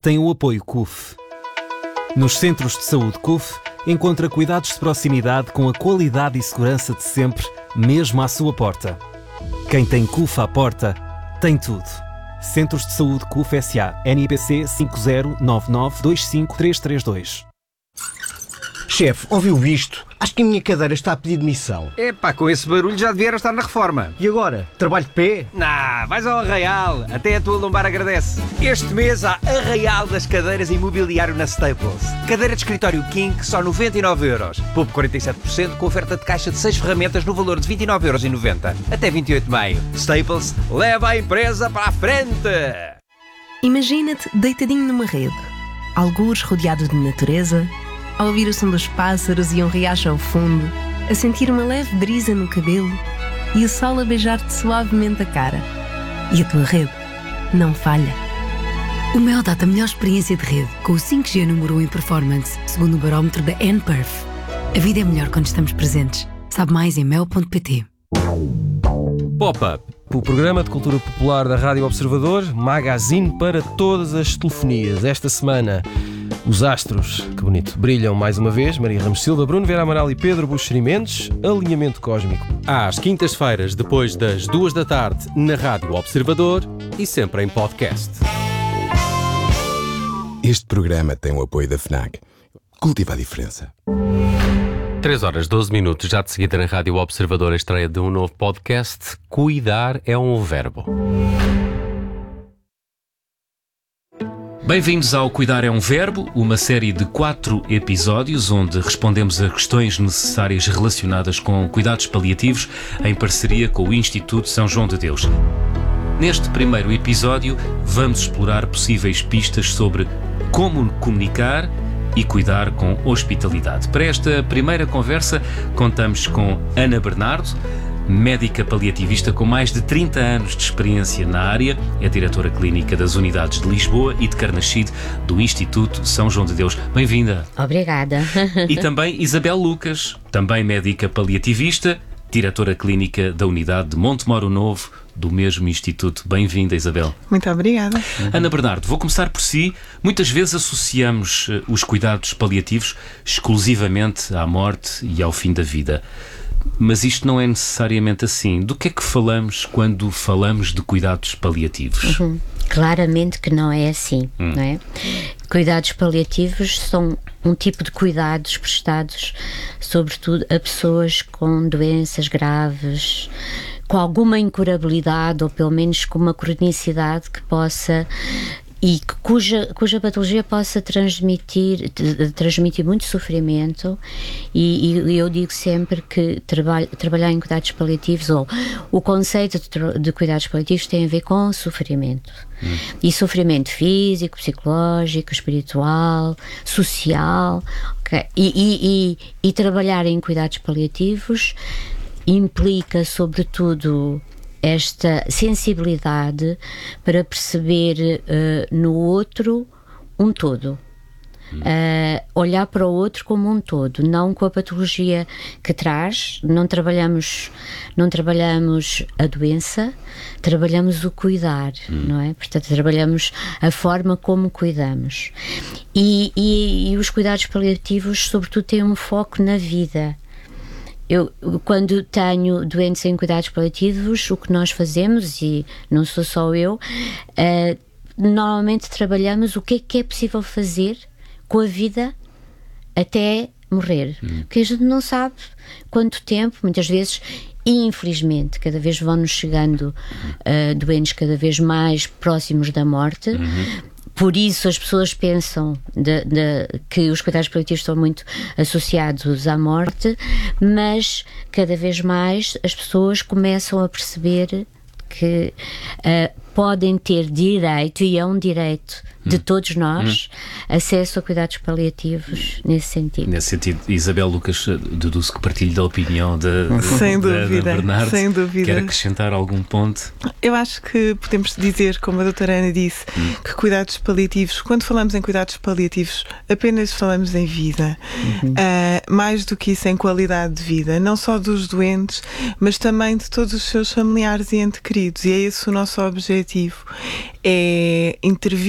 tem o apoio CUF. Nos Centros de Saúde CUF, encontra cuidados de proximidade com a qualidade e segurança de sempre, mesmo à sua porta. Quem tem CUF à porta, tem tudo. Centros de Saúde CUF S.A. NIPC 509925332. Chefe, ouviu isto? Acho que a minha cadeira está a pedir demissão. Epá, com esse barulho já devia estar na reforma. E agora? Trabalho de pé? Vais ao Arraial, até a tua lombar agradece. Este mês há Arraial das cadeiras imobiliário na Staples. Cadeira de escritório King, só 99€. Poupe 47% com oferta de caixa de 6 ferramentas no valor de 29,90€. Até 28 de maio. Staples, leva a empresa para a frente! Imagina-te deitadinho numa rede, algures rodeado de natureza, a ouvir o som dos pássaros e um riacho ao fundo, a sentir uma leve brisa no cabelo e o sol a beijar-te suavemente a cara. E a tua rede não falha. O Mel dá-te a melhor experiência de rede, com o 5G número 1 em performance, segundo o barómetro da nPerf. A vida é melhor quando estamos presentes. Sabe mais em mel.pt. Pop-Up, o programa de cultura popular da Rádio Observador, magazine para todas as telefonias. Esta semana, os astros, que bonito, brilham mais uma vez. Maria Ramos Silva, Bruno Vieira Amaral e Pedro Buxeri Mendes. Alinhamento cósmico. Às quintas-feiras, depois das 2 da tarde, na Rádio Observador e sempre em podcast. Este programa tem o apoio da FNAC. Cultiva a diferença. 3h12, já de seguida na Rádio Observador, a estreia de um novo podcast. Cuidar é um verbo. Bem-vindos ao Cuidar é um Verbo, uma série de 4 episódios onde respondemos a questões necessárias relacionadas com cuidados paliativos em parceria com o Instituto São João de Deus. Neste primeiro episódio, vamos explorar possíveis pistas sobre como comunicar e cuidar com hospitalidade. Para esta primeira conversa, contamos com Ana Bernardo, médica paliativista com mais de 30 anos de experiência na área, é diretora clínica das unidades de Lisboa e de Carnaxide do Instituto São João de Deus. Bem-vinda. Obrigada. E também Isabel Lucas, também médica paliativista, diretora clínica da unidade de Montemoro Novo, do mesmo Instituto. Bem-vinda, Isabel. Muito obrigada. Ana Bernardo, vou começar por si. Muitas vezes associamos os cuidados paliativos exclusivamente à morte e ao fim da vida. Mas isto não é necessariamente assim. Do que é que falamos quando falamos de cuidados paliativos? Claramente que não é assim, não é? Cuidados paliativos são um tipo de cuidados prestados, sobretudo a pessoas com doenças graves, com alguma incurabilidade ou pelo menos com uma cronicidade que possa e cuja patologia possa transmitir muito sofrimento e eu digo sempre que trabalhar em cuidados paliativos ou o conceito de cuidados paliativos tem a ver com sofrimento e sofrimento físico, psicológico, espiritual, social, okay? E trabalhar em cuidados paliativos implica sobretudo esta sensibilidade para perceber no outro um todo. Olhar para o outro como um todo, não com a patologia que traz. Não trabalhamos a doença, trabalhamos o cuidar, não é? Portanto, trabalhamos a forma como cuidamos. E os cuidados paliativos, sobretudo, têm um foco na vida. Eu, quando tenho doentes em cuidados paliativos, o que nós fazemos, e não sou só eu, normalmente trabalhamos o que é possível fazer com a vida até morrer. Porque a gente não sabe quanto tempo, muitas vezes, infelizmente, cada vez vão-nos chegando doentes cada vez mais próximos da morte. Por isso as pessoas pensam que os cuidados paliativos estão muito associados à morte, mas cada vez mais as pessoas começam a perceber que podem ter direito, e é um direito de todos nós, acesso a cuidados paliativos nesse sentido. Nesse sentido, Isabel Lucas, deduzo que partilho da opinião sem da dúvida, Bernardo. Sem dúvida. Quer acrescentar algum ponto? Eu acho que podemos dizer, como a doutora Ana disse, que cuidados paliativos, quando falamos em cuidados paliativos, apenas falamos em vida. Mais do que isso, em qualidade de vida, não só dos doentes, mas também de todos os seus familiares e entes queridos. E é esse o nosso objetivo, é intervir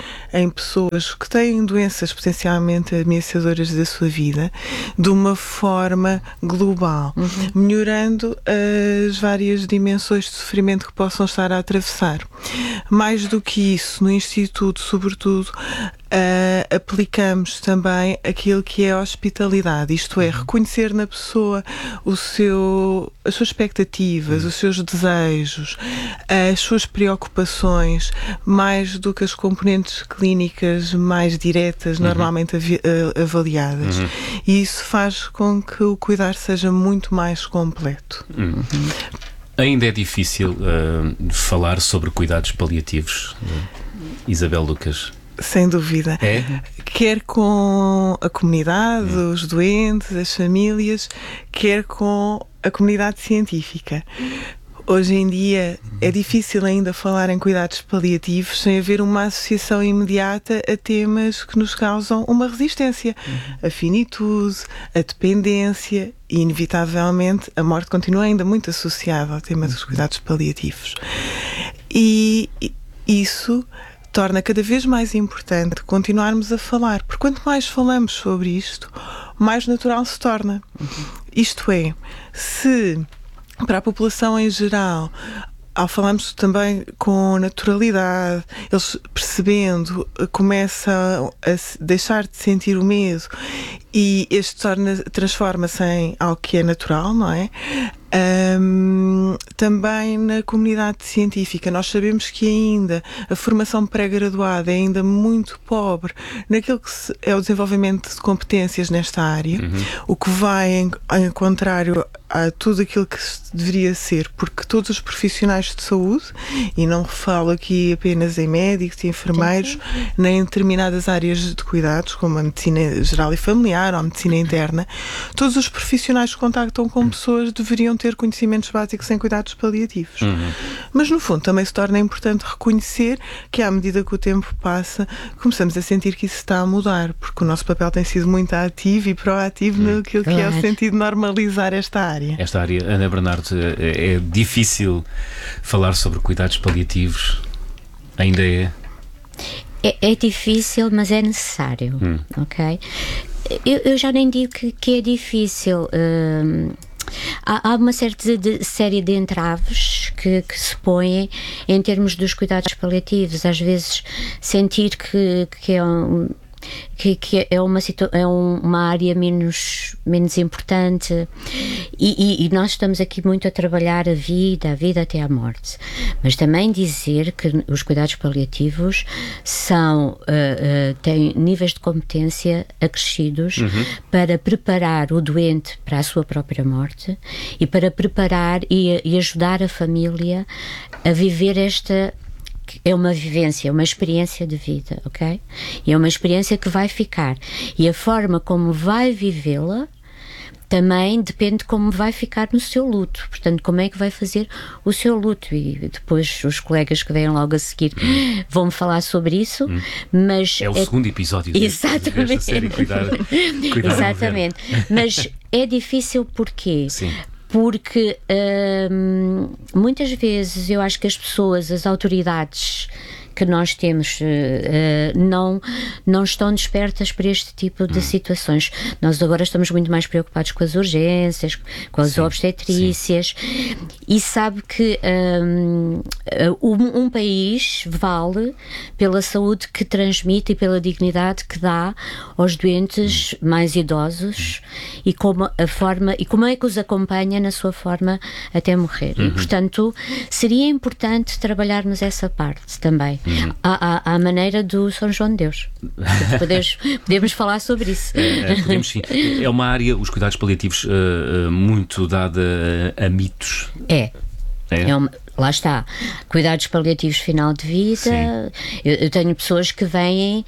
em pessoas que têm doenças potencialmente ameaçadoras da sua vida de uma forma global, melhorando as várias dimensões de sofrimento que possam estar a atravessar. Mais do que isso, no Instituto, sobretudo, aplicamos também aquilo que é a hospitalidade, isto é, reconhecer na pessoa as suas expectativas, os seus desejos, as suas preocupações, mais do que as componentes clínicas mais diretas, normalmente avaliadas. E isso faz com que o cuidar seja muito mais completo. Ainda é difícil falar sobre cuidados paliativos, Isabel Lucas? Sem dúvida. É? Quer com a comunidade, os doentes, as famílias, quer com a comunidade científica. Hoje em dia é difícil ainda falar em cuidados paliativos sem haver uma associação imediata a temas que nos causam uma resistência. A finitude, a dependência e, inevitavelmente, a morte continua ainda muito associada ao tema dos cuidados paliativos. E isso torna cada vez mais importante continuarmos a falar, porque quanto mais falamos sobre isto, mais natural se torna. Isto é, se para a população em geral, ao falarmos também com naturalidade, eles percebendo, começam a deixar de sentir o medo e este transforma-se em algo que é natural, não é? Também na comunidade científica nós sabemos que ainda a formação pré-graduada é ainda muito pobre naquilo que é o desenvolvimento de competências nesta área, o que vai em contrário a tudo aquilo que deveria ser, porque todos os profissionais de saúde, e não falo aqui apenas em médicos e enfermeiros, nem em determinadas áreas de cuidados, como a medicina geral e familiar ou a medicina interna, todos os profissionais que contactam com pessoas deveriam ter conhecimentos básicos em cuidados paliativos. Mas, no fundo, também se torna importante reconhecer que, à medida que o tempo passa, começamos a sentir que isso está a mudar, porque o nosso papel tem sido muito ativo e proativo naquilo que é o sentido de normalizar esta área. Esta área, Ana Bernardo, é difícil falar sobre cuidados paliativos? Ainda é? É difícil, mas é necessário, ok? Eu já nem digo que é difícil. Há uma série de entraves que se põem em termos dos cuidados paliativos. Às vezes sentir que é uma área menos importante e nós estamos aqui muito a trabalhar a vida até à morte, mas também dizer que os cuidados paliativos têm níveis de competência acrescidos para preparar o doente para a sua própria morte e para preparar e ajudar a família a viver esta. É uma vivência, é uma experiência de vida, ok? E é uma experiência que vai ficar. E a forma como vai vivê-la também depende de como vai ficar no seu luto. Portanto, como é que vai fazer o seu luto? E depois os colegas que vêm logo a seguir vão falar sobre isso. Mas é o segundo episódio desta série Cuidar Exatamente. Mas é difícil porquê? Sim. Porque muitas vezes eu acho que as pessoas, as autoridades que nós temos não estão despertas para este tipo de situações. Nós agora estamos muito mais preocupados com as urgências, com as obstetrícias, e sabe que um país vale pela saúde que transmite e pela dignidade que dá aos doentes mais idosos e como é que os acompanha na sua forma até morrer. E, portanto, seria importante trabalharmos essa parte também. À maneira do São João de Deus. Podemos falar sobre isso. Podemos, sim. É uma área, os cuidados paliativos, muito dada a mitos. Lá está. Cuidados paliativos final de vida. Eu tenho pessoas que vêm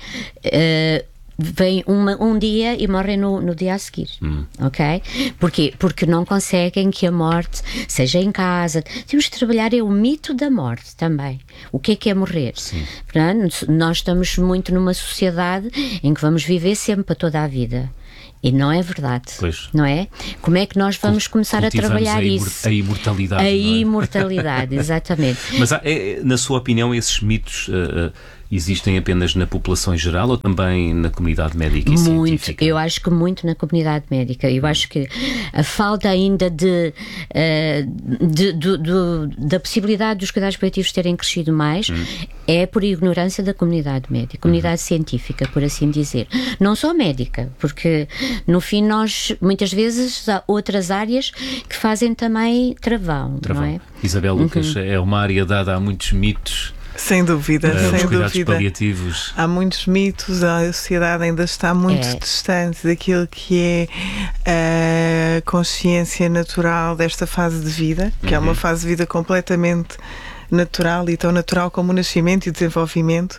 um dia e morrem no dia a seguir, ok? Porquê? Porque não conseguem que a morte seja em casa. Temos de trabalhar o mito da morte também. O que é morrer? Portanto, nós estamos muito numa sociedade em que vamos viver sempre para toda a vida. E não é verdade, não é? Como é que nós vamos começar a trabalhar isso? A imortalidade. A imortalidade, exatamente. Mas na sua opinião, esses mitos existem apenas na população em geral ou também na comunidade médica e científica? Eu acho que muito na comunidade médica. Eu acho que a falta ainda da possibilidade dos cuidados paliativos terem crescido mais é por ignorância da comunidade médica, comunidade científica, por assim dizer. Não só médica, porque no fim nós, muitas vezes, há outras áreas que fazem também travão. Não é? Isabel Lucas, é uma área dada a muitos mitos. Sem dúvida, sem cuidados dúvida. paliativos. Há muitos mitos, a sociedade ainda está muito distante daquilo que é a consciência natural desta fase de vida, que é uma fase de vida completamente natural e tão natural como o nascimento e o desenvolvimento,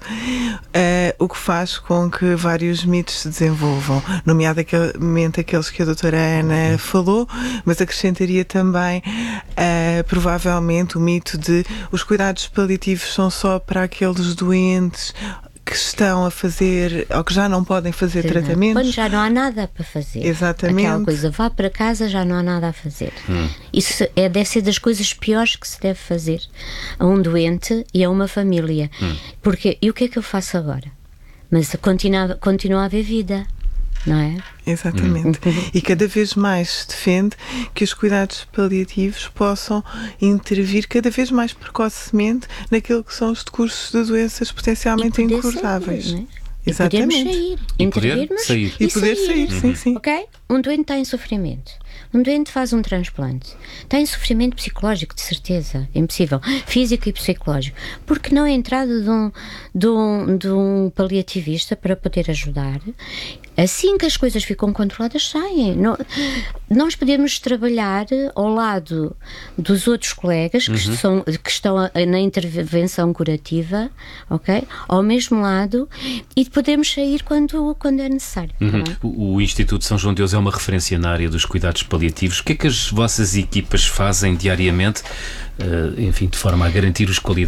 o que faz com que vários mitos se desenvolvam, nomeadamente aqueles que a doutora Ana falou, mas acrescentaria também provavelmente o mito de os cuidados paliativos são só para aqueles doentes que estão a fazer ou que já não podem fazer tratamentos. Quando já não há nada para fazer. Exatamente. Aquela coisa, vá para casa, já não há nada a fazer. Isso deve ser das coisas piores que se deve fazer a um doente e a uma família. Porque, e o que é que eu faço agora? Mas continua a haver vida, não é? Exatamente. E cada vez mais se defende que os cuidados paliativos possam intervir cada vez mais precocemente naquilo que são os decursos de doenças potencialmente incuráveis. Sair, não é? Exatamente. E poder sair. E poder sair, sim, sim. Ok? Um doente está em sofrimento. Um doente faz um transplante. Está em sofrimento psicológico, de certeza. É impossível. Físico e psicológico. Porque não é a entrada de um paliativista para poder ajudar. Assim que as coisas ficam controladas, saem. Nós podemos trabalhar ao lado dos outros colegas que estão na intervenção curativa, ok? Ao mesmo lado, e podemos sair quando é necessário. O Instituto São João de Deus é uma referência na área dos cuidados paliativos. O que é que as vossas equipas fazem diariamente, enfim, de forma a garantir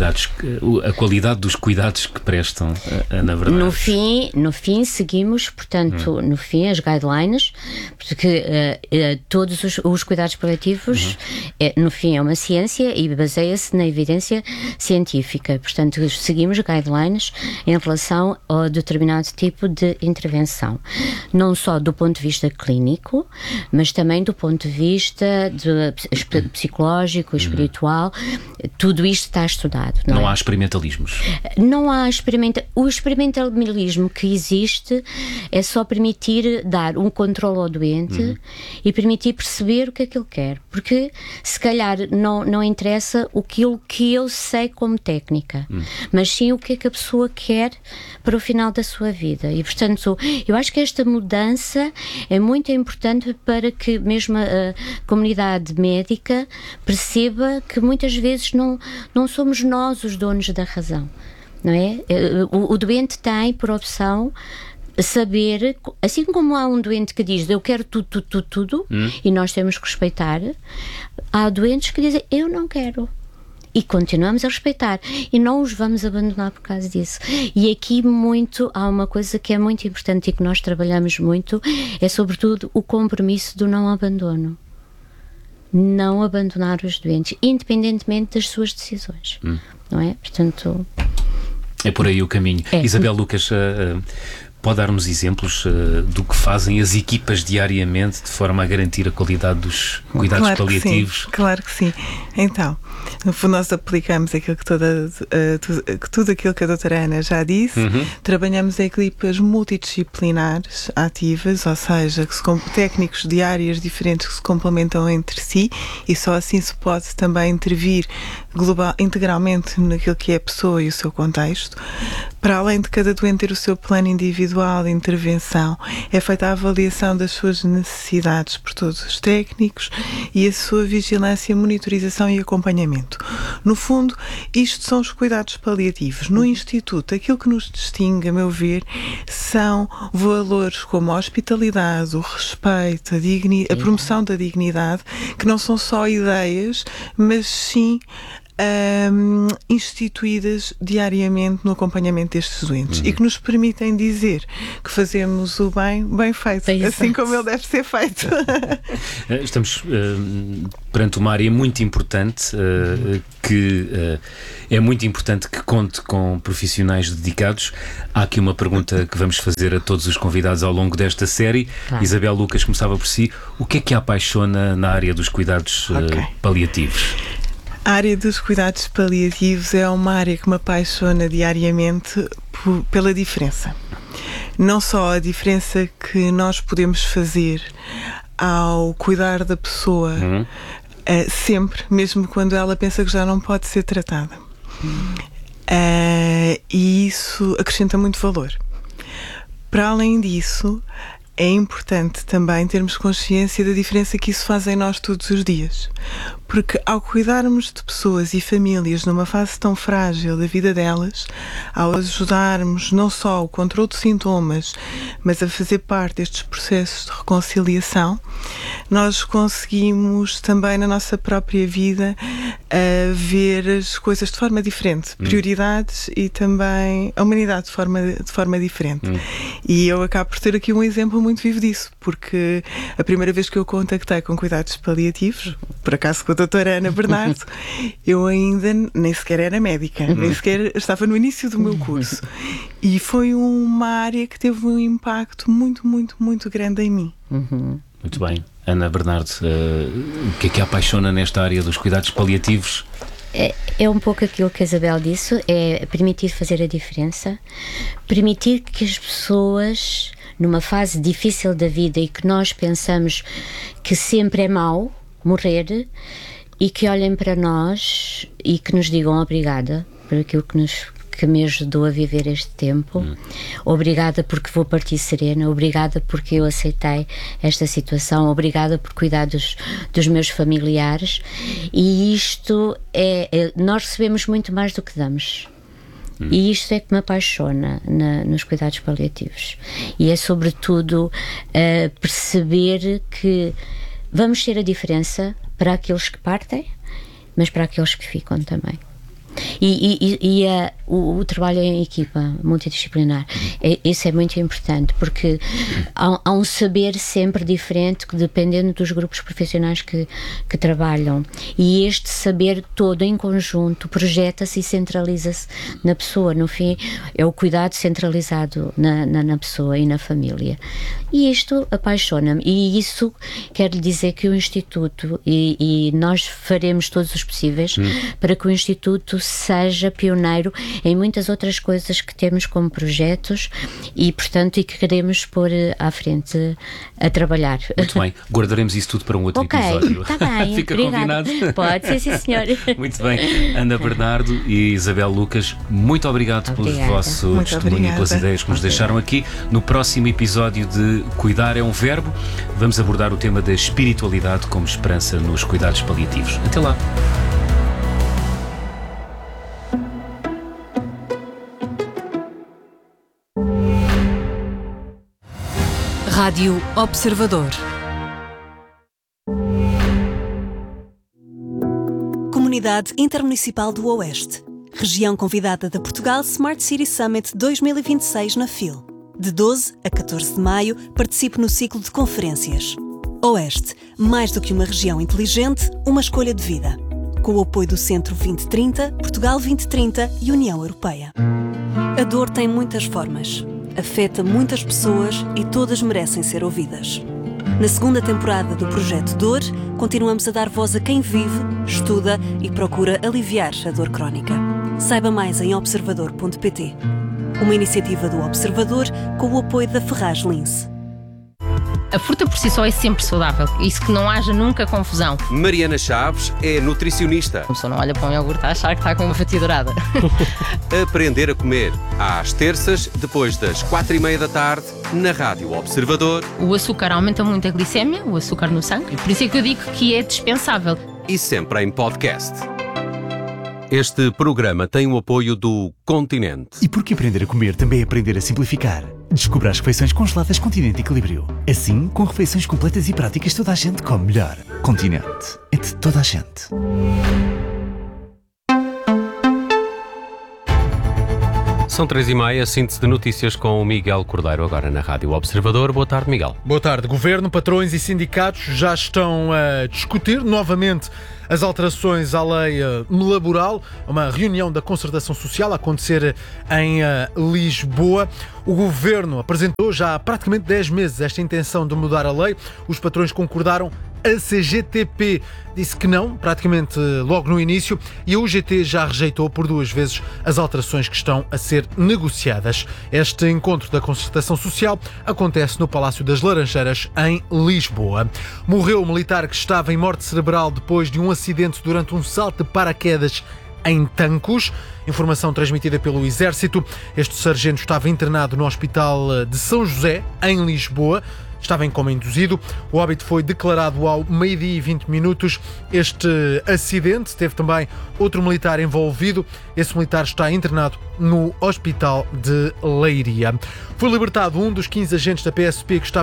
a qualidade dos cuidados que prestam, na verdade? No fim seguimos, portanto, no fim as guidelines, porque todos os cuidados paliativos, no fim é uma ciência e baseia-se na evidência científica. Portanto, seguimos guidelines em relação a determinado tipo de intervenção. Não só do ponto de vista clínico, mas também do ponto de vista psicológico, espiritual. Tudo isto está estudado. Não há experimentalismos? Não há o experimentalismo que existe é só permitir dar um controle ao doente e permitir perceber o que é que ele quer. Porque se calhar não interessa aquilo que eu sei como técnica, mas sim o que é que a pessoa quer para o final da sua vida. E portanto, eu acho que esta mudança é muito importante para que mesmo a comunidade médica perceba que muitas vezes não somos nós os donos da razão, não é? O doente tem por opção saber, assim como há um doente que diz eu quero tudo, e nós temos que respeitar, há doentes que dizem eu não quero. E continuamos a respeitar. E não os vamos abandonar por causa disso. E aqui há uma coisa que é muito importante e que nós trabalhamos muito, é sobretudo o compromisso do não abandono. Não abandonar os doentes, independentemente das suas decisões. Não é? Portanto... É por aí o caminho. Isabel Lucas, pode dar-nos exemplos do que fazem as equipas diariamente de forma a garantir a qualidade dos cuidados paliativos? Claro que sim. Então, no fundo nós aplicamos aquilo que tudo aquilo que a doutora Ana já disse. Trabalhamos em equipas multidisciplinares ativas, ou seja, técnicos de áreas diferentes que se complementam entre si, e só assim se pode também intervir integralmente naquilo que é a pessoa e o seu contexto. Para além de cada doente ter o seu plano individual de intervenção, é feita a avaliação das suas necessidades por todos os técnicos e a sua vigilância, monitorização e acompanhamento. No fundo, isto são os cuidados paliativos. No Instituto, aquilo que nos distingue, a meu ver, são valores como a hospitalidade, o respeito, a promoção da dignidade, que não são só ideias, mas sim instituídas diariamente no acompanhamento destes doentes e que nos permitem dizer que fazemos o bem feito, assim como ele deve ser feito. Estamos perante uma área muito importante, é muito importante que conte com profissionais dedicados. Há aqui uma pergunta que vamos fazer a todos os convidados ao longo desta série. Isabel Lucas, começava por si. O que é que a apaixona na área dos cuidados paliativos? A área dos cuidados paliativos é uma área que me apaixona diariamente pela diferença. Não só a diferença que nós podemos fazer ao cuidar da pessoa sempre, mesmo quando ela pensa que já não pode ser tratada. E isso acrescenta muito valor. Para além disso, é importante também termos consciência da diferença que isso faz em nós todos os dias. Porque ao cuidarmos de pessoas e famílias numa fase tão frágil da vida delas, ao ajudarmos não só o controle de sintomas, mas a fazer parte destes processos de reconciliação, nós conseguimos também na nossa própria vida ver as coisas de forma diferente, prioridades e também a humanidade de forma diferente. E eu acabo por ter aqui um exemplo muito vivo disso, porque a primeira vez que eu contactei com cuidados paliativos, por acaso com a doutora Ana Bernardo, eu ainda nem sequer era médica, nem sequer estava no início do meu curso. E foi uma área que teve um impacto muito, muito, muito grande em mim. Muito bem. Ana Bernardo, o que é que a apaixona nesta área dos cuidados paliativos? É um pouco aquilo que a Isabel disse, é permitir fazer a diferença, permitir que as pessoas, numa fase difícil da vida e que nós pensamos que sempre é mau morrer, e que olhem para nós e que nos digam obrigada por aquilo que me ajudou a viver este tempo. Obrigada porque vou partir serena, obrigada porque eu aceitei esta situação, obrigada por cuidar dos meus familiares. E isto nós recebemos muito mais do que damos. E isto é que me apaixona nos cuidados paliativos. E é sobretudo perceber que vamos ser a diferença para aqueles que partem, mas para aqueles que ficam também. E o trabalho em equipa multidisciplinar, isso é muito importante, porque há um saber sempre diferente, dependendo dos grupos profissionais que trabalham, e este saber todo em conjunto projeta-se e centraliza-se na pessoa. No fim, é o cuidado centralizado na pessoa e na família, e isto apaixona-me, e isso quer dizer que o Instituto, e nós faremos todos os possíveis para que o Instituto seja pioneiro em muitas outras coisas que temos como projetos e, portanto, que queremos pôr à frente a trabalhar. Muito bem, guardaremos isso tudo para um outro episódio. Está bem. Fica Obrigada. combinado? Pode ser, sim, senhor. Muito bem. Ana Bernardo e Isabel Lucas, muito obrigado pelo vosso testemunho e pelas ideias que nos deixaram aqui. No próximo episódio de Cuidar é um Verbo, vamos abordar o tema da espiritualidade como esperança nos cuidados paliativos. Até lá. Rádio Observador. Comunidade Intermunicipal do Oeste. Região convidada da Portugal Smart City Summit 2026 na FIL. De 12 a 14 de maio, participe no ciclo de conferências. Oeste, mais do que uma região inteligente, uma escolha de vida. Com o apoio do Centro 2030, Portugal 2030 e União Europeia. A dor tem muitas formas. Afeta muitas pessoas e todas merecem ser ouvidas. Na segunda temporada do Projeto Dor, continuamos a dar voz a quem vive, estuda e procura aliviar a dor crónica. Saiba mais em observador.pt. Uma iniciativa do Observador com o apoio da Ferraz Lince. A fruta por si só é sempre saudável, isso que não haja nunca confusão. Mariana Chaves é nutricionista. A pessoa não olha para um iogurte a achar que está com uma fatia dourada. Aprender a comer, às terças, depois das 4:30 da tarde, na Rádio Observador. O açúcar aumenta muito a glicémia, o açúcar no sangue, por isso é que eu digo que é dispensável. E sempre em podcast. Este programa tem o apoio do Continente. E porque aprender a comer também é aprender a simplificar? Descubra as refeições congeladas Continente Equilíbrio. Assim, com refeições completas e práticas, toda a gente come melhor. Continente. É de toda a gente. São 3h30, síntese de notícias com o Miguel Cordeiro, agora na Rádio Observador. Boa tarde, Miguel. Boa tarde. Governo, patrões e sindicatos já estão a discutir novamente as alterações à lei laboral. Uma reunião da Concertação Social a acontecer em Lisboa. O Governo apresentou já há praticamente 10 meses esta intenção de mudar a lei. Os patrões concordaram. A CGTP disse que não, praticamente logo no início, e a UGT já rejeitou por 2 vezes as alterações que estão a ser negociadas. Este encontro da Concertação Social acontece no Palácio das Laranjeiras, em Lisboa. Morreu o militar que estava em morte cerebral depois de um acidente durante um salto de paraquedas em Tancos. Informação transmitida pelo Exército. Este sargento estava internado no Hospital de São José, em Lisboa. Estava em coma induzido. O óbito foi declarado ao 12h20. Este acidente teve também outro militar envolvido. Esse militar está internado no Hospital de Leiria. Foi libertado um dos 15 agentes da PSP que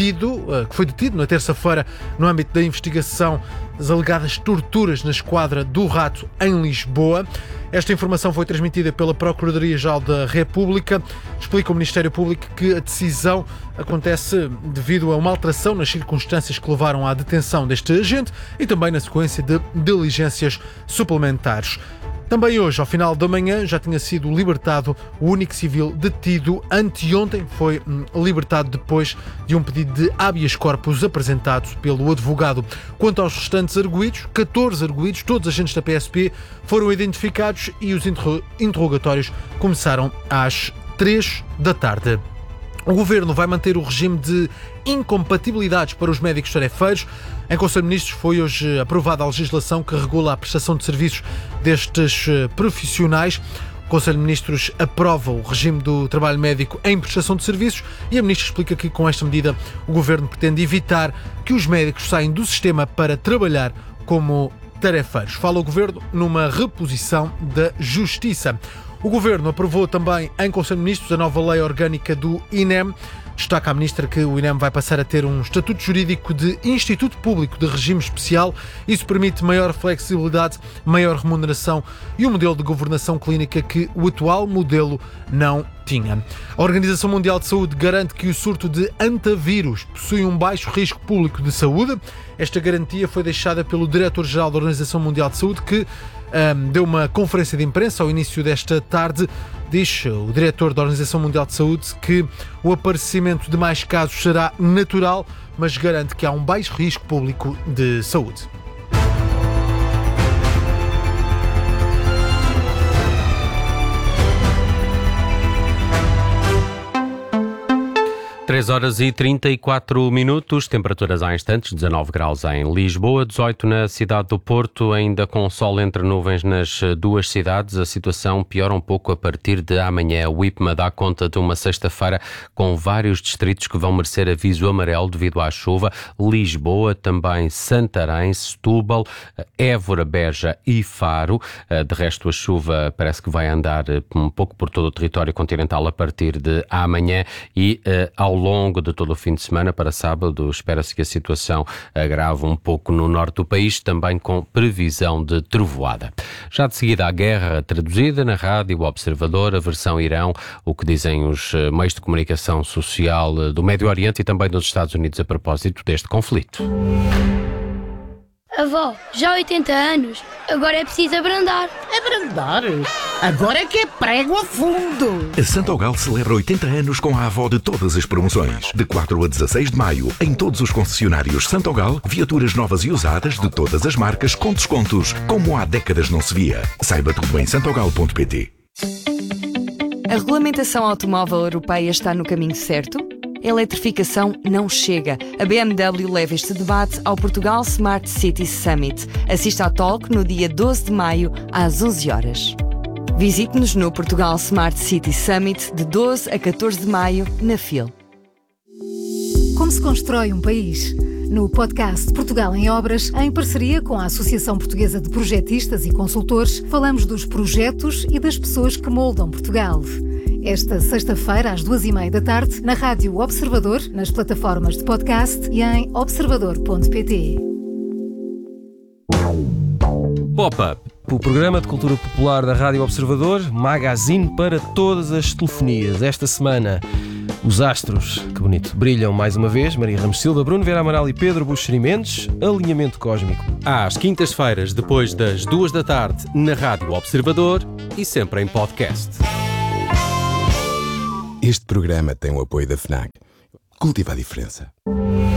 foi detido na terça-feira no âmbito da investigação das alegadas torturas na esquadra do Rato, em Lisboa. Esta informação foi transmitida pela Procuradoria-Geral da República. Explica o Ministério Público que a decisão acontece devido a uma alteração nas circunstâncias que levaram à detenção deste agente e também na sequência de diligências suplementares. Também hoje, ao final da manhã, já tinha sido libertado o único civil detido. Anteontem foi libertado depois de um pedido de habeas corpus apresentado pelo advogado. Quanto aos restantes arguidos, 14 arguidos, todos agentes da PSP, foram identificados e os interrogatórios começaram às 3 da tarde. O Governo vai manter o regime de incompatibilidades para os médicos tarefeiros. Em Conselho de Ministros foi hoje aprovada a legislação que regula a prestação de serviços destes profissionais. O Conselho de Ministros aprova o regime do trabalho médico em prestação de serviços e a Ministra explica que com esta medida o Governo pretende evitar que os médicos saiam do sistema para trabalhar como tarefeiros. Fala o Governo numa reposição da Justiça. O Governo aprovou também em Conselho de Ministros a nova lei orgânica do INEM. Destaca a Ministra que o INEM vai passar a ter um estatuto jurídico de Instituto Público de Regime Especial. Isso permite maior flexibilidade, maior remuneração e um modelo de governação clínica que o atual modelo não tinha. A Organização Mundial de Saúde garante que o surto de antavírus possui um baixo risco público de saúde. Esta garantia foi deixada pelo Diretor-Geral da Organização Mundial de Saúde, que deu uma conferência de imprensa ao início desta tarde. Diz o diretor da Organização Mundial de Saúde que o aparecimento de mais casos será natural, mas garante que há um baixo risco público de saúde. Três horas e 34 minutos, temperaturas há instantes, 19 graus em Lisboa, 18 na cidade do Porto, ainda com sol entre nuvens nas duas cidades. A situação piora um pouco a partir de amanhã. O IPMA dá conta de uma sexta-feira com vários distritos que vão merecer aviso amarelo devido à chuva. Lisboa, também Santarém, Setúbal, Évora, Beja e Faro. De resto, a chuva parece que vai andar um pouco por todo o território continental a partir de amanhã e ao longo de todo o fim de semana. Para sábado espera-se que a situação agrave um pouco no norte do país, também com previsão de trovoada. Já de seguida a guerra traduzida na Rádio Observador, a versão Irão, o que dizem os meios de comunicação social do Médio Oriente e também dos Estados Unidos a propósito deste conflito. Avó, já há 80 anos, agora é preciso abrandar. Abrandar? Agora é que é prego a fundo! A Santogal celebra 80 anos com a avó de todas as promoções. De 4 a 16 de maio, em todos os concessionários Santogal, viaturas novas e usadas de todas as marcas com descontos, como há décadas não se via. Saiba tudo em santogal.pt. A regulamentação automóvel europeia está no caminho certo? A eletrificação não chega. A BMW leva este debate ao Portugal Smart City Summit. Assista ao talk no dia 12 de maio, às 11 horas. Visite-nos no Portugal Smart City Summit de 12 a 14 de maio, na FIL. Como se constrói um país? No podcast Portugal em Obras, em parceria com a Associação Portuguesa de Projetistas e Consultores, falamos dos projetos e das pessoas que moldam Portugal. Esta sexta-feira, às 2h30 da tarde, na Rádio Observador, nas plataformas de podcast e em observador.pt. Pop-up. o programa de cultura popular da Rádio Observador, magazine para todas as telefonias. Esta semana, os astros, que bonito, brilham mais uma vez. Maria Ramos Silva, Bruno Vieira Amaral e Pedro Buxeri Mendes. Alinhamento cósmico. Às quintas-feiras, depois das 2 da tarde, na Rádio Observador e sempre em podcast. Este programa tem o apoio da FNAC. Cultiva a diferença.